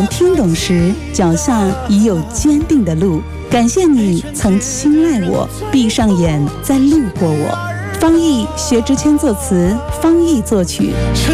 能听懂时，脚下已有坚定的路。感谢你曾青睐我，闭上眼再路过我。方毅、薛之谦作词，方毅作曲。